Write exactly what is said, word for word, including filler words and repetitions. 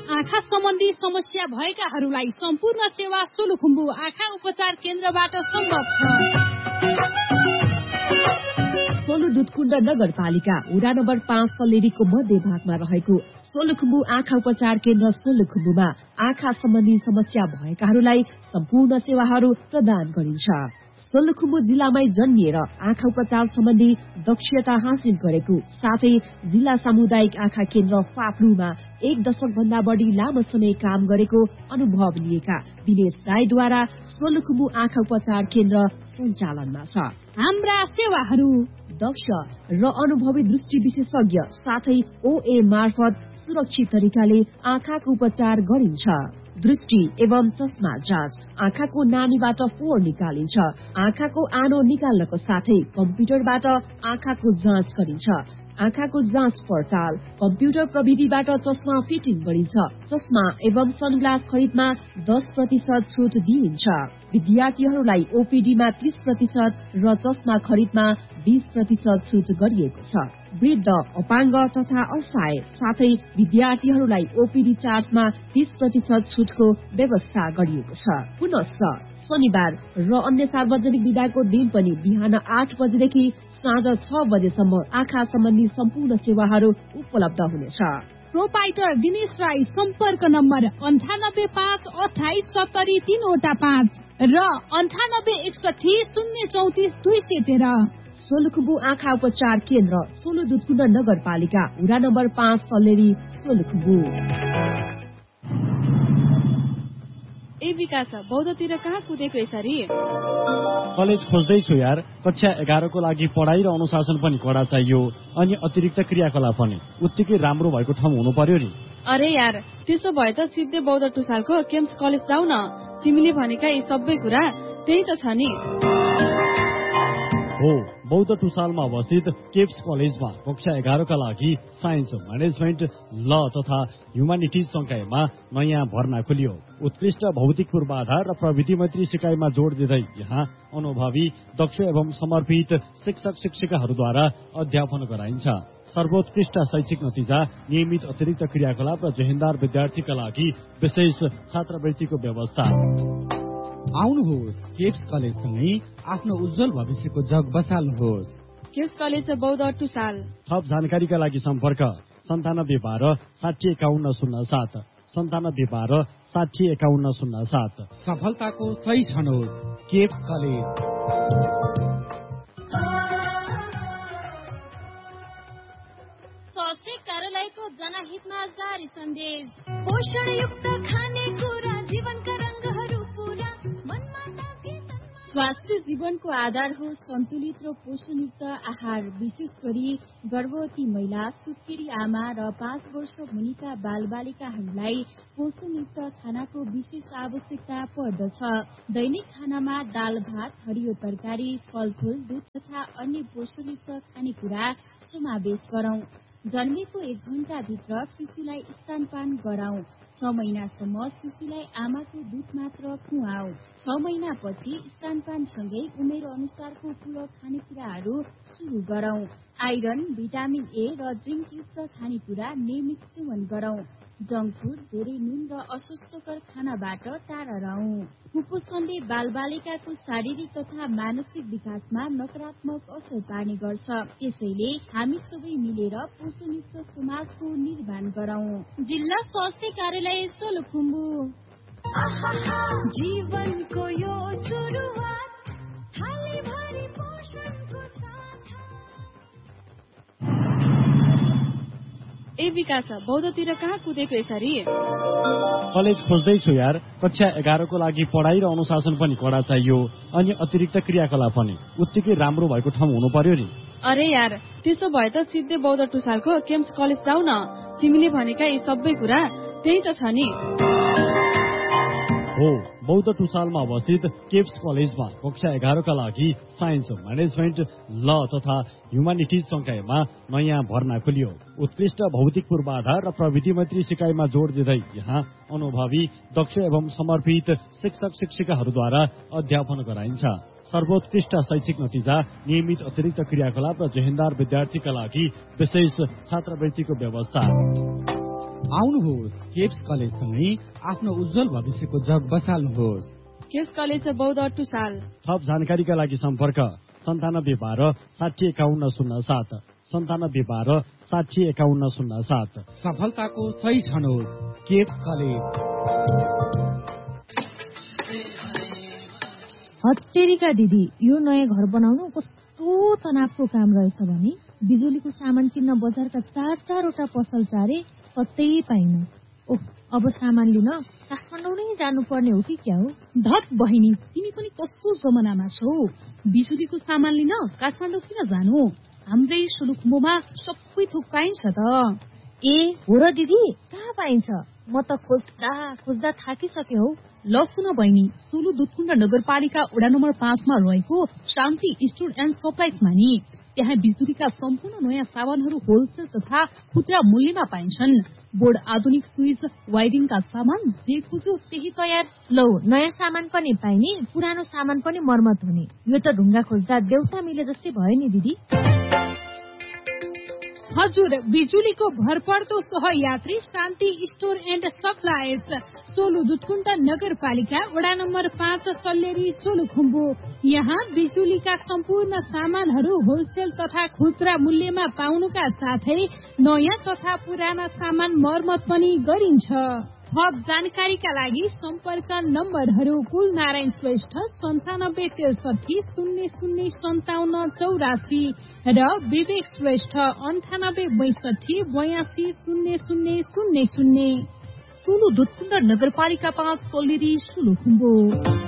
आँखा सम्बन्धी समस्या भएकाहरूलाई सम्पूर्ण सेवा सोलुखुम्बु आँखा उपचार केन्द्रबाट सम्भव छ। सोलुदुधकुण्ड नगरपालिका वडा नम्बर पाँच सल्लेरीको मध्य भागमा रहेको सोलुखुम्बु आँखा उपचार केन्द्र सोलुखुम्बुमा आँखा सम्बन्धी समस्या भएकाहरूलाई सम्पूर्ण सेवाहरू प्रदान गरिन्छ। सोलुखुम्बु जिल्लामै जन्मिएर आँखा उपचार सम्बन्धी दक्षता हासिल गरेको साथै जिल्ला सामुदायिक आँखा केन्द्र फाप्लुमा एक दशक भन्दा बढ़ी लामो समय काम गरेको अनुभव लिएका दिनेश राईद्वारा सोलुखुम्बु आँखा उपचार केन्द्र सञ्चालनमा छ। हाम्रा सेवाहरू दक्ष र अनुभवी दृष्टि विशेषज्ञ साथै ओए मार्फत सुरक्षित तरिकाले आँखाको उपचार गरिन्छ। दृष्टि एवं चस्मा जाँच, आँखाको नानीबाट फोहोर निकालिन्छ, आँखाको आनो निकाल्नको साथै कम्प्युटरबाट आँखाको जाँच गरिन्छ, आँखाको जाँच पडताल, कम्प्युटर प्रविधिबाट चस्मा फिटिङ गरिन्छ, चस्मा एवं सनग्लास खरिदमा दस प्रतिशत छुट दिइन्छ। विद्यार्थीहरूलाई ओपीडीमा तीस प्रतिशत र चस्मा खरिदमा बीस प्रतिशत छुट गरिएको छ। वृद्ध, अपाङ्ग तथा असहाय साथै विद्यार्थीहरूलाई ओपीडी चार्जमा तीस प्रतिशत छुटको व्यवस्था गरिएको छ। पुनश्च शनिबार र अन्य सार्वजनिक बिदाको दिन पनि बिहान आठ बजेदेखि साँझ छ बजेसम्म आँखा सम्बन्धी सम्पूर्ण सेवाहरू उपलब्ध हुनेछ। प्रोपाइटर दिनेश राई सम्पर्क नम्बर अन्ठानब्बे पाँच अठाइस सत्तरी तीनवटा पाँच र अन्ठानब्बे एकसठी शून्य चौतिस दुई सय तेह्र। सोलुखुम्बु आँखा उपचार केन्द्र सोलुदुधकुण्ड नगरपालिका वडा नम्बर पाँच सल्लेरी सोलुखुम्बु। ए विकास बौद्धतिर कहाँ कुदेको यसरी? कलेज खोज्दैछु यार। कक्षा एघारको लागि पढाइ र अनुशासन पनि कडा चाहियो, अनि अतिरिक्त क्रियाकलाप पनि उत्तिकै राम्रो भएको ठाउँ हुनु पर्यो नि। अरे यार, त्यसो भए त सिधै बौद्ध टुसालको केम्स कलेज जाऊ न। तिमीले भनेका यी सबै कुरा त्यही त छ नि। हो, बौद्ध टुसालमा अवस्थित केप्स कलेजमा कक्षा एघारका लागि साइन्स, म्यानेजमेन्ट, ल तथा ह्युमानिटिज संकायमा नयाँ भर्ना खोलियो। उत्कृष्ट भौतिक पूर्वाधार र प्रविधि मैत्री सिकाइमा जोड़ दिँदै यहाँ अनुभवी, दक्ष एवं समर्पित शिक्षक शिक्षिकाहरूद्वारा अध्यापन गराइन्छ। सर्वोत्कृष्ट शैक्षिक नतिजा, नियमित अतिरिक्त क्रियाकलाप र जेहेन्दार विद्यार्थीका लागि विशेष छात्रवृत्तिको व्यवस्था। आउनुहोस्, केप्स कलेजसँगै आफ्नो उज्जवल भविष्यको जग बसाल्नुहोस्। केप्स कलेज बौद्ध टुसाल। थप जानकारीका लागि सम्पर्क सन्तानब्बे बाह्र साठी एकाउन्न शून्य सात सन्तानब्बे बाह्र साठी एकाउन्न शून्य सात। सफलताको सही छनौट केप्स कलेज। स्वास्थ्य कार्यालयको जनहितमा जारी सन्देश। पोषणयुक्त खानेकुरा जीवनका रंगहरू पूरा मनमा ताके स्वास्थ्य जीवनको आधार हो सन्तुलित र पोषणयुक्त आहार। विशेष गरी गर्भवती महिला, सुत्केरी आमा र पाँच वर्ष मुनिका बालबालिकाहरूलाई पोषणयुक्त खानाको विशेष आवश्यकता पर्दछ। दैनिक खानामा दाल भात, हरियो तरकारी, फलफूल, दूध तथा अन्य पोषणयुक्त खानेकुरा समावेश गरौं। जन्मेको एक घण्टा भित्र शिशुलाई स्तनपान गराउँ। छ महिनासम्म शिशुलाई आमाको दूध मात्र खुवाऊ। छ महिनापछि स्तनपानसँगै उमेर अनुसारको पूरक खानेकुराहरू शुरू गरौं। आइरन, भिटामिन ए र जिंक युक्त खानेकुरा नियमित सेवन गरौं। जंक फूड, धेरै नुन र अस्वास्थ्यकर खानाबाट टाढा रहौं। कुपोषणले बालबालिकाको शारीरिक तथा मानसिक विकासमा नकारात्मक असर पार्ने गर्छ। त्यसैले हामी सबै मिलेर पोषणयुक्त समाजको निर्माण गरौं। जिल्ला स्वास्थ्य कार्यालय सोलुखुम्बु। जीवनको यो सुरुवात थाली भरी पोषणको साथ। ए विकास बौद्धतिर कहाँ कुदेको यसरी? कलेज खोज्दैछु यार। कक्षा एघारको लागि पढाइ र अनुशासन पनि कडा चाहियो, अनि अतिरिक्त क्रियाकलाप पनि उत्तिकै राम्रो भएको ठाउँ हुनु पर्यो नि। अरे यार, त्यसो भए त सिधै बौद्ध टुसालको केम्स कलेज जाऊ न। तिमीले भनेका यी सबै कुरा त्यही त छ नि। हो, बौद्ध टुसालमा अवस्थित केप्स कलेजमा कक्षा एघारका लागि साइन्स, म्यानेजमेन्ट, ल तथा ह्युमानिटिज संकायमा नयाँ भर्ना खोलियो। उत्कृष्ट भौतिक पूर्वाधार र प्रविधि मैत्री सिकाइमा जोड़ दिँदै यहाँ अनुभवी, दक्ष एवं समर्पित शिक्षक शिक्षिकाहरूद्वारा अध्यापन गराइन्छ। सर्वोत्कृष्ट शैक्षिक नतिजा, नियमित अतिरिक्त क्रियाकलाप र जेहेन्दार विद्यार्थीका लागि विशेष छात्रवृत्तिको व्यवस्था। आउनुहोस् केप्स कलेजसँगै आफ्नो उज्जवल भविष्यको जग बसाल्नुहोस्। केप्स कलेज बौद्ध टुसाल। थप जानकारीका लागि सम्पर्क सन्तानब्बे बाह्र साठी एकाउन्न शून्य सात सन्तानब्बे बाह्र साठी एकाउन्न शून्य सात। सफलताको सही छनौट केप्स कलेज। हत्तेरीका दिदी, यो नयाँ घर बनाउनु कस्तो तनावको काम रहेछ भने बिजुलीको सामान किन्न बजारका चार चारवटा पसल चारे कतै पाइन। ओह, अब सामान लिन काठमाडौँ नै जानुपर्ने हो कि क्या हो? धत बहिनी, तिमी पनि कस्तो जमानामा छौ? बिजुलीको सामान लिन काठमाडौँ किन जानु? हाम्रै सोलुखुम्बुमा सबै थोक पाइन्छ त। ए हो र दिदी, कहाँ पाइन्छ? म त खोज्दा खोज्दा थाकिसके हौ। ल सुन बहिनी, सोलु दुधकुण्ड नगरपालिका वडा नम्बर पाँचमा रहेको शान्ति स्टोर एन्ड सप्लाइजमा नि त्यहाँ बिजुलीका सम्पूर्ण नयाँ सामानहरू होलसेल तथा खुद्रा मूल्यमा पाइन्छन्। बोर्ड, आधुनिक स्विच, वायरिङका सामान जे खोजो त्यही तयार। लौ, नयाँ सामान पनि पाइने, पुरानो सामान पनि मर्मत हुने। यो त ढुङ्गा खोज्दा देउता मिले जस्तै भयो नि दिदी। हजुर, बिजुलीको भरपर्दो सहयात्री शान्ति store and suppliers, Solu Dudhkund नगरपालिका वडा नम्बर पाँच, सल्लेरी, सोलुखुम्बु। यहाँ बिजुलीका सम्पूर्ण सामानहरू होलसेल तथा खुद्रा मूल्यमा पाउनुका साथै नयाँ तथा पुराना सामान मर्मत पनि गरिन्छ। थप जानकारीका लागि सम्पर्क नम्बरहरू कुल नारायण श्रेष्ठ सन्तानब्बे त्रिसठी शून्य शून्य सन्ताउन्न चौरासी र विवेक श्रेष्ठ अन्ठानब्बे बैसठी बयासी शून्य शून्य शून्य शून्य। सोलु दुधकुण्ड नगरपालिका पाँच, सल्लेरी, सोलुखुम्बु।